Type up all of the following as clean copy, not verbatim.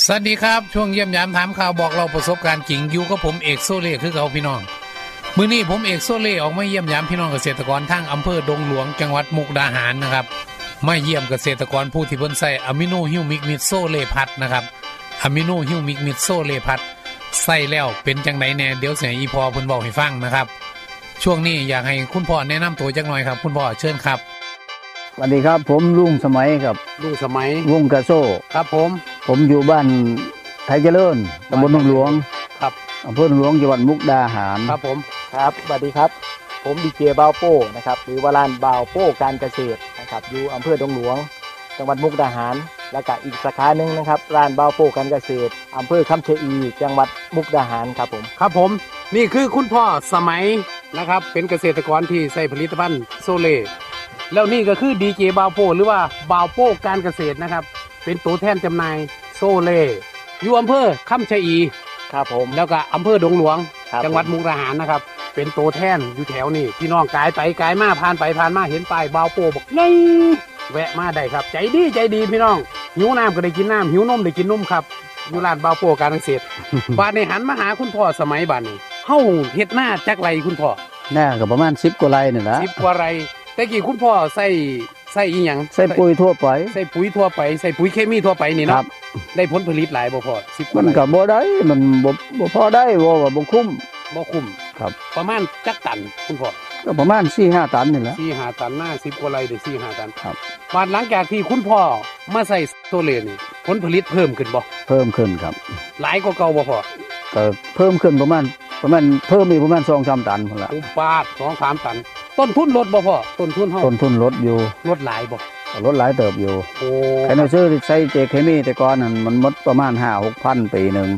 สวัสดีครับช่วงเยี่ยมยามถามข่าวบอกเราประสบการณ์จริงอยู่กับผมเอกโซเล่คือเขาพี่น้องมื้อนี้ผมเอกโซเล่ออกมาเยี่ยมยามพี่น้องเกษตรกรทางอำเภอดงหลวงจังหวัดมุกดาหารนะครับมาเยี่ยมเกษตรกรผู้ที่เพิ่นใส่อะมิโนฮิวมิกมิดโซเล่พัดนะครับอะมิโนฮิวมิกมิดโซเล่พัดใส่แล้วเป็นจังไดแน่เดี๋ยวเสียอีพ่อเพิ่นบอกให้ฟังนะครับช่วงนี้อยากให้คุณพ่อแนะนำตัวจักหน่อยครับคุณพ่อเชิญครับสวัสดีครับผมลุงสมัยครับลุงสมัยวงกระโซ่ครับผมอยู่บ้านไทยเจริญตำบลดงหลวงครับอำเภอดงหลวงจังหวัดมุกดาหารครับผมครับสวัสดีครับผมดีเจบาวโป้นะครับหรือว่าร้านบาวโป้การเกษตรนะครับอยู่อำเภอดงหลวงจังหวัดมุกดาหารและก็อีกสาขาหนึ่งนะครับร้านบาวโป้การเกษตรอำเภอคำชะอีจังหวัดมุกดาหารครับผมครับผมนี่คือคุณพ่อสมัยนะครับเป็นเกษตรกรที่ใส่ผลิตภัณฑ์โซเล่แล้วนี่ก็คือดีเจบาวโป้หรือว่าบาวโป้การเกษตรนะครับเป็นตัวแทนจำหน่ายโซเล่อยู่อำเภอคำชะอีครับผมแล้วก็อำเภอดงหลวงจังหวัดมุกดาหารนะครับเป็นตัวแทนอยู่แถวนี้พี่น้องกายไปกายมาผ่านไปผ่านมาเห็นป้ายบาวโป้บอกไงแวะมาได้ครับใจดีพี่น้องหิวน้ำก็ได้กินน้ำหิวนมได้กินนมครับอยู่ร้านบาวโป้การเกษตร บ้านในหันมาหาคุณพ่อสมัยบ้านนี้เฮ้าเฮ็ดหน้าจักไรคุณพ่อหน้าก็ประมาณ10 กว่าไร่นี่นะ 10 กว่าไร่แต่กี่คุณพ่อใส่อีหยังใส่ปุ๋ยทั่วไปใส่ปุ๋ยทั่วไปใส่ปุ๋ยเคมีทั่วไปนี่เนาะได้ผลผลิตหลายบ่พ่อ10 กว่ามันก็บ่ได้มันบ่พอได้ว่าบ่คุ้มครับประมาณจักตันคุณพ่อก็ประมาณ 4-5 ตันนี่แหละ 4-5 ตันหน้า10 กว่าไร่ได้ 4-5 ตันครับบาดหลังจากที่คุณพ่อมาใส่โซเล่นี่ผลผลิตเพิ่มขึ้นบ่เพิ่มขึ้นครับหลายกว่าเก่าบ่พ่อก็เพิ่มขึ้นประมาณเพิ่มอีกประมาณ 2-3 ตันพุ่นล่ะอุปาท 2-3 ตันต้นทุนลดบ่พ่อต้นทุนเฮาต้นทุนลดอยู่ลดหลายบ่ลดหลายเติบอยู่โอ้แค่ซื้อใช้เจเคมีแต่ก่อนนั่นมันหมดประมาณ 5-6,000 ปีนึง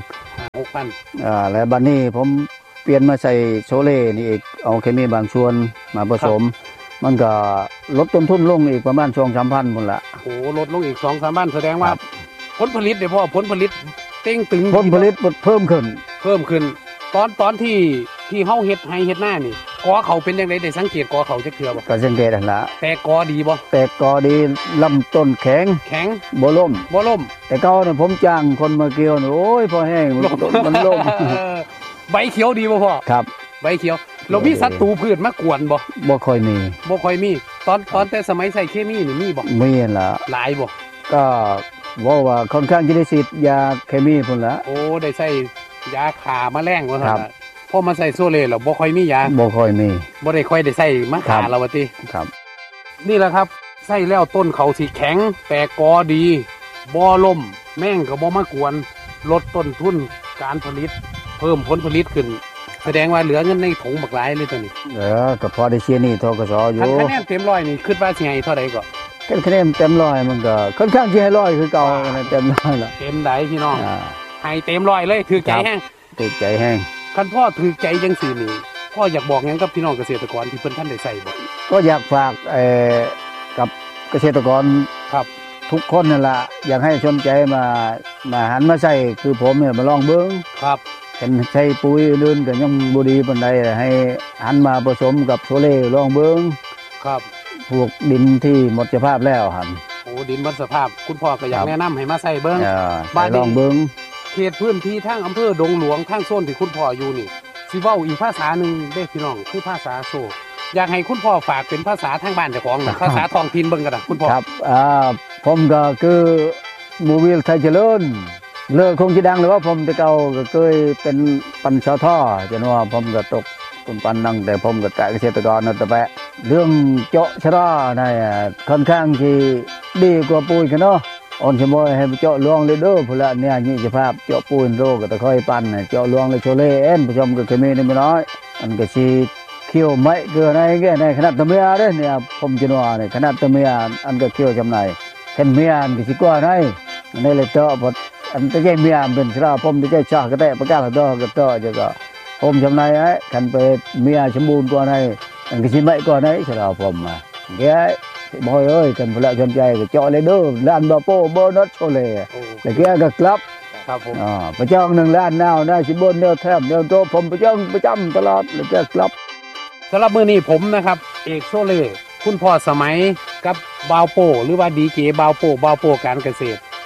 5-6,000 แล้วบัดนี้ผมเปลี่ยนมาใส่โซเล่นี่อีกเอาเคมีบางส่วนมาผสมมันก็ลดต้นทุนลงอีกประมาณ 2-3,000 พุ่นละโอ้ลดลงอีก 2-3,000แสดงว่าผลผลิตเด้พ่อผลผลิตเต็งตึงผลผลิตเพิ่มขึ้นตอนที่เฮาเฮ็ดให้เฮ็ดหน้านี่กอเขาเป็นจังได๋ได้สังเกตกอเขาจักเทื่อบ่ก็สังเกตนั่นล่ะแตกกอดีบ่แตกกอดีลำต้นแข็งบ่ล้มแต่เก่าเนี่ยผมจ้างคนมาเกี่ยวโอ้ยพอแห้งมันล้มใบเขียวดีบ่พ่อครับใบเขียวเรามีศัตรูพืชมากวนบ่ค่อยมีตอนแต่สมัยใส่เคมีนี่มีบ่มีล่ะหลายบ่ก็ว่าค่อนข้างจะได้ฉีดยาเคมีพุ่นละโอ้ได้ใส่ยาฆ่าแมลงว่าซั่นพอมาใส่โซเล่แล้วบ่ค่อยมียาบ่ค่อยมีบ่ได้ค่อยได้ใส่มาฆ่าเราว่าติครับนี่แหละครับใส่แล้วต้นเขาสิแข็งแตกกอดีบ่ล้มแม่งก็บ่มากวนลดต้นทุนการผลิตเพิ่มผลผลิตขึ้นแสดงว่าเหลือเงินในถุงบักหลายเลยตัวนี้ก็พอได้เชียร์นี่ทกสอยู่คะแนนเต็ม100นี่คิดว่าสิให้เท่าใดก็คะแนนเต็ม100มันก็ค่อนข้างสิให้100คือเก่าเต็ม100ล่ะเต็มได้พี่น้องให้เต็ม100เลยถือใจแห้งคันพ่อถือใจจังซี่นี่พ่ออยากบอกหยังกับพี่น้องเกษตรกรที่เพิ่นท่านได้ใส่บ่ก็อยากฝากกับเกษตรกรครับทุกคนนั่นล่ะอยากให้สนใจมาหันมาใส่คือผมเนี่ยมาลองเบิ่งครับเห็นใช้ปุ๋ยอื่นก็ยังบ่ดีปานใดให้หันมาผสมกับโซเล่ลองเบิ่งครับพวกดินที่หมดสภาพแล้วหั่นโอ้ดินหมดสภาพคุณพ่อก็อยากแนะนำให้มาใส่เบิ่งบ้านลองเบิ่งเขตพื้นที่ทางอำเภอดงหลวงทางโซนที่คุณพ่ออยู่นี่สิเว้าอีกภาษานึงเด้พี่น้องคือภาษาโซอยากให้คุณพ่อฝากเป็นภาษาทางบ้านเจ้าของภาษาท้องถิ่นเบิ่งกันนะคุณพ่อครับผมก็คือมูวิลไทยเจริญเลิกคงสิดังหรือว่าผมแต่เก่าก็เคยเป็นปันชท่อจนว่าผมก็ตกต้นปันนั่งแต่ผมก็แต่เกษตรกรนั่นแต่แปะเรื่องเจาะชะราเนี่ยค่อนข้างที่ดีกว่าปุ๋ยกันเนาะอ่อนชะมอยให้เจาะลวงเลยเด้อพุ่นละเนี่ยนี่สภาพเจาะปุ๋ยโลก็ตะค่อยปั่นเจาะลวงเลยโชเล่เอ็นผู้ชมก็เคมีนี่ไม่น้อยอันก็สิเคี่ยวไม้เกลือในแก่ในขนาดตะเมียเด้เนี่ยผมจะว่าเนี่ยขนาดตะเมียอันก็เคี่ยวจำหน่ายเห็นเมียอันก็สิกว่าในในเลยเจาะบ่อันตะแก่เมียเป็นชราผมตะแก่ชาก็ได้ประกาศดอกก็เจาะจะก็ผมจำหน่ายไอ้คันไปเมียสมบูรณ์กว่าในอันก็สิไม่กว่าในชราผมมาแกบ่เอ้ยกันพุ่นละสนใจก็เจาะเลยเด้อล้านบาโป้บ่นัดโชเล่แล้วแกก็กลับครับผมประจอง1ล้านนาวได้สิบนแนวแทบแนวโตผมประจำตลอดแล้วแกกลับสำหรับมื้อนี้ผมนะครับเอกโซเล่คุณพ่อสมัยกับบาวโป้หรือว่าดีเจบาวโป้การเกษตร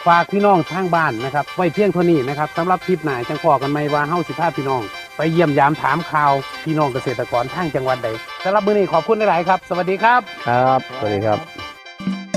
ฝากพี่น้องทางบ้านนะครับไว้เพียงเท่านี้นะครับสำหรับคลิปหน้าจังพอกันไหมว่าเฮาสิพาพี่น้องไปเยี่ยมยามถามข่าวพี่น้องเกษตรกรทางจังหวัดใดสำหรับมื้อนี้ขอบคุณหลายๆครับสวัสดีครับครับสวัสดีครับ